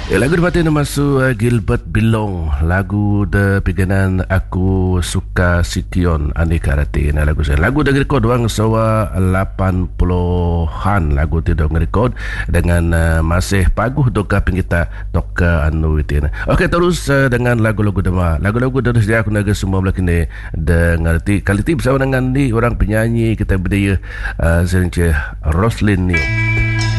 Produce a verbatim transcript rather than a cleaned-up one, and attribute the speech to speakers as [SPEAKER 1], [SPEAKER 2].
[SPEAKER 1] Eh, lagu dapatin masuk uh, Gilbert Bilong, lagu de piganan Aku Suka Sikion Ani Karate. Nah, lagu saya lagu dari rekod wang sawa lapan puluhan, lagu tu dong rekod dengan uh, masih paguh doka pengita toka anu itu. Okey, terus uh, dengan lagu-lagu dema. Lagu-lagu dari sejak aku naga semua belak ini dengar ti kali ti bersama dengan ni orang penyanyi kita berdaya uh, Zence Roslyn ni.